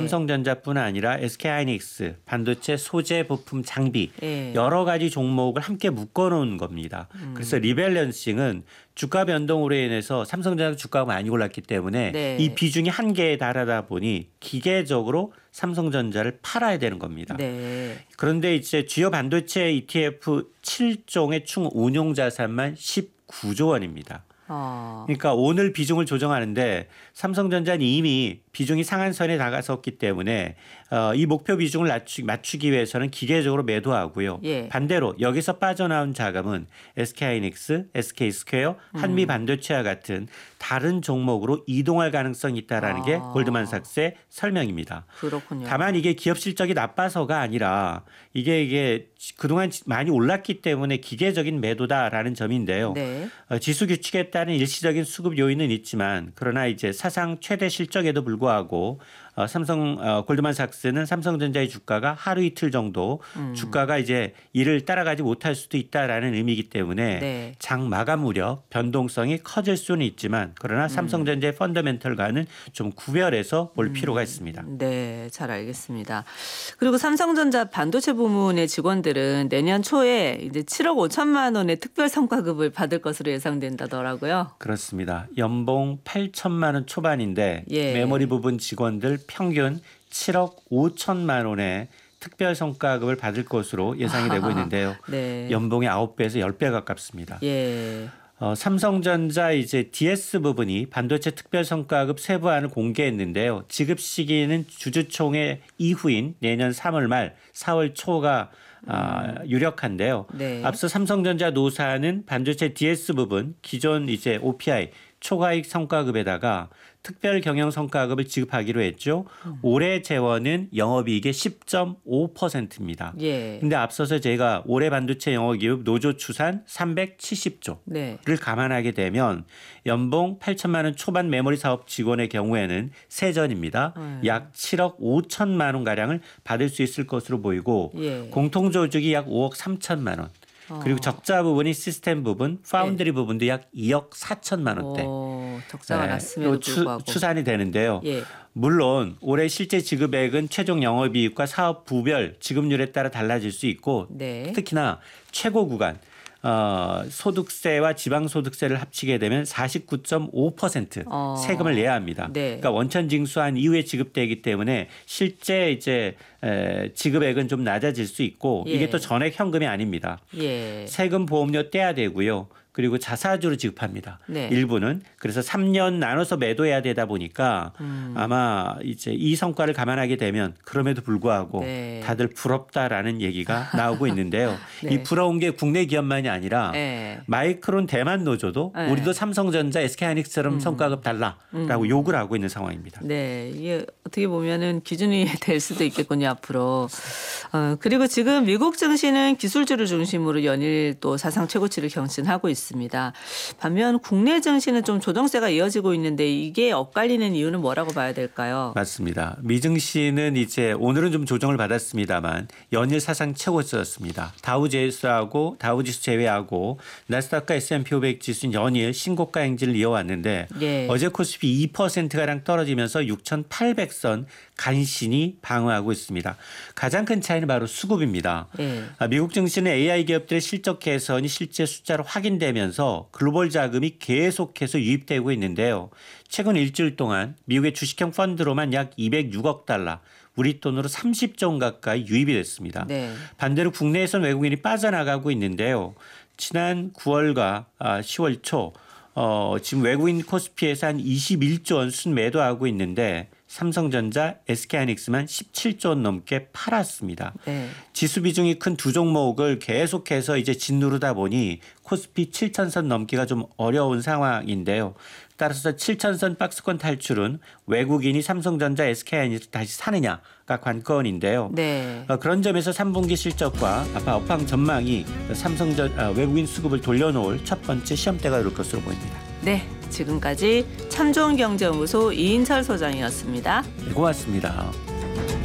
삼성전자뿐 아니라 SK하이닉스, 반도체 소재 부품 장비 예. 여러 가지 종목을 함께 묶어놓은 겁니다. 그래서 리밸런싱은 주가 변동으로 인해서 삼성전자 주가가 많이 올랐기 때문에 네. 이 비중이 한계에 달하다 보니 기계적으로 삼성전자를 팔아야 되는 겁니다. 네. 그런데 이제 주요 반도체 ETF 7종의 총 운용 자산만 19조 원입니다. 그러니까 오늘 비중을 조정하는데 삼성전자는 이미 비중이 상한선에 다가섰기 때문에 이 목표 비중을 맞추기 위해서는 기계적으로 매도하고요. 예. 반대로 여기서 빠져나온 자금은 SK하이닉스, SK스퀘어, 한미반도체와 같은 다른 종목으로 이동할 가능성이 있다라는 게 골드만삭스의 설명입니다. 그렇군요. 다만 이게 기업 실적이 나빠서가 아니라 이게 그동안 많이 올랐기 때문에 기계적인 매도다라는 점인데요. 네. 지수 규칙에 따른 일시적인 수급 요인은 있지만 그러나 이제 사상 최대 실적에도 불구하고 골드만삭스는 삼성전자의 주가가 하루 이틀 정도 주가가 이제 이를 따라가지 못할 수도 있다라는 의미이기 때문에 네. 장 마감 무렵 변동성이 커질 수는 있지만 그러나 삼성전자의 펀더멘털과는 좀 구별해서 볼 필요가 있습니다. 네, 잘 알겠습니다. 그리고 삼성전자 반도체 부문의 직원들은 내년 초에 이제 7억 5천만 원의 특별 성과급을 받을 것으로 예상된다더라고요. 그렇습니다. 연봉 8천만 원 초반인데 예. 메모리 부분 직원들 평균 7억 5천만 원의 특별 성과급을 받을 것으로 예상이 되고 있는데요. 네. 연봉의 9배에서 10배 가깝습니다. 예. 삼성전자 이제 DS 부분이 반도체 특별 성과급 세부안을 공개했는데요. 지급 시기는 주주총회 이후인 내년 3월 말 4월 초가 유력한데요. 네. 앞서 삼성전자 노사는 반도체 DS 부분 기존 이제 OPI 초과익 성과급에다가 특별 경영 성과급을 지급하기로 했죠. 올해 재원은 영업이익의 10.5%입니다. 예. 근데 앞서서 제가 올해 반도체 영업이익 노조 추산 370조를 네. 감안하게 되면 연봉 8천만 원 초반 메모리 사업 직원의 경우에는 세전입니다. 약 7억 5천만 원 가량을 받을 수 있을 것으로 보이고 예. 공통조직이 약 5억 3천만 원. 그리고 적자 부분이 시스템 부분, 파운드리 부분도 약 2억 4천만 원대. 적자가 났음에도 불구하고. 추산이 되는데요. 예. 물론 올해 실제 지급액은 최종 영업이익과 사업 부별 지급률에 따라 달라질 수 있고 네. 특히나 최고 구간 소득세와 지방소득세를 합치게 되면 49.5% 세금을 내야 합니다. 네. 그러니까 원천 징수한 이후에 지급되기 때문에 실제 이제 지급액은 좀 낮아질 수 있고 예. 이게 또 전액 현금이 아닙니다. 예. 세금 보험료 떼야 되고요. 그리고 자사주로 지급합니다. 네. 일부는 그래서 3년 나눠서 매도해야 되다 보니까 아마 이제 이 성과를 감안하게 되면 그럼에도 불구하고 네. 다들 부럽다라는 얘기가 나오고 있는데요. 네. 이 부러운 게 국내 기업만이 아니라 네. 마이크론 대만 노조도 네. 우리도 삼성전자, SK하이닉스처럼 성과급 달라라고 욕을 하고 있는 상황입니다. 네, 이게 어떻게 보면은 기준이 될 수도 있겠군요 앞으로. 그리고 지금 미국 증시는 기술주를 중심으로 연일 또 사상 최고치를 경신하고 있습니다. 반면 국내 증시는 좀 조정세가 이어지고 있는데 이게 엇갈리는 이유는 뭐라고 봐야 될까요? 맞습니다. 미증시는 이제 오늘은 좀 조정을 받았습니다만 연일 사상 최고치였습니다. 다우지수 제외하고 나스닥과 S&P 500 지수는 연일 신고가 행진을 이어왔는데 예. 어제 코스피 2%가량 떨어지면서 6,800선 간신히 방어하고 있습니다. 가장 큰 차이는 바로 수급입니다. 예. 미국 증시는 AI 기업들의 실적 개선이 실제 숫자로 확인되면서 글로벌 자금이 계속해서 유입되고 있는데요. 최근 일주일 동안 미국의 주식형 펀드로만 약 206억 달러, 우리 돈으로 30조 원 가까이 유입이 됐습니다. 네. 반대로 국내에선 외국인이 빠져나가고 있는데요. 지난 9월과 10월 초 지금 외국인 코스피에서 한 21조 원 순매도하고 있는데 삼성전자, SK하이닉스만 17조 원 넘게 팔았습니다. 네. 지수 비중이 큰 두 종목을 계속해서 이제 짓누르다 보니 코스피 7,000선 넘기가 좀 어려운 상황인데요. 따라서 7,000선 박스권 탈출은 외국인이 삼성전자, SK하이닉스 다시 사느냐가 관건인데요. 네. 그런 점에서 3분기 실적과 업황 전망이 외국인 수급을 돌려놓을 첫 번째 시험대가 될 것으로 보입니다. 네, 지금까지 참좋은경제연구소 이인철 소장이었습니다. 네, 고맙습니다.